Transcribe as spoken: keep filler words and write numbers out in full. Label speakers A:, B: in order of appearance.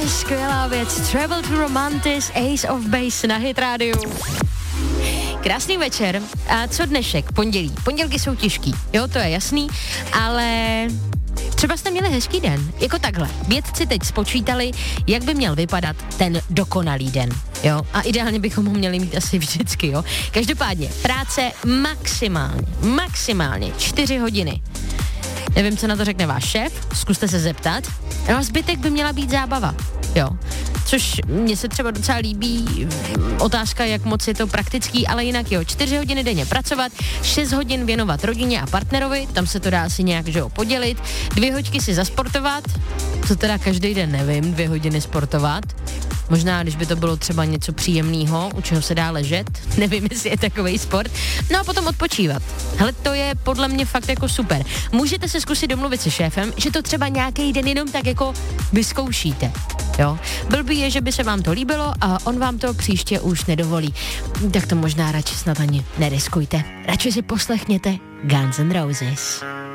A: skvělá věc. Travel to Romantis, Ace of Base na Hit Radio. Krásný večer. A co dnešek? Pondělí. Pondělky jsou těžký, jo, to je jasný, ale třeba jste měli hezký den. Jako takhle. Vědci teď spočítali, jak by měl vypadat ten dokonalý den. Jo, a ideálně bychom ho měli mít asi vždycky, jo. Každopádně, práce maximálně, maximálně čtyři hodiny. Nevím, co na to řekne váš šéf, zkuste se zeptat. No a zbytek by měla být zábava, jo. Což mně se třeba docela líbí, otázka, jak moc je to praktický, ale jinak jo, čtyři hodiny denně pracovat, šest hodin věnovat rodině a partnerovi, tam se to dá asi nějak, že jo, podělit, dvě hoďky si zasportovat, co teda každý den nevím, dvě hodiny sportovat, možná, když by to bylo třeba něco příjemného, u čeho se dá ležet, nevím, jestli je takovej sport, no a potom odpočívat. Hele, to je podle mě fakt jako super. Můžete se zkusit domluvit se šéfem, že to třeba nějaký den jenom tak jako vyzkoušíte. Jo. Blbý je, že by se vám to líbilo a on vám to příště už nedovolí. Tak to možná radši snad ani neriskujte. Radši si poslechněte Guns N' Roses.